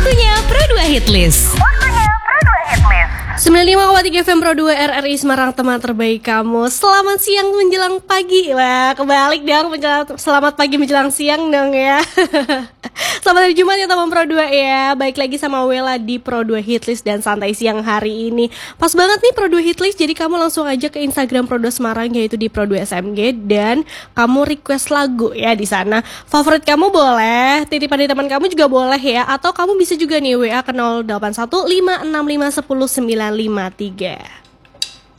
Waktunya Pro 2 Hitlist. 95,3 FM Pro 2 RRI Semarang, teman terbaik kamu. Selamat siang menjelang pagi. Wah, kebalik dong, selamat pagi menjelang siang dong ya. Selamat hari Jumat ya teman Pro 2 ya. Baik lagi sama Wela di Pro 2 Hitlist dan santai siang hari ini. Pas banget nih Pro 2 Hitlist, jadi kamu langsung aja ke Instagram Pro 2 Semarang, yaitu di Pro 2 SMG, dan kamu request lagu ya di sana. Favorit kamu boleh, titipan di teman kamu juga boleh ya, atau kamu bisa juga nih WA ke 0815651093.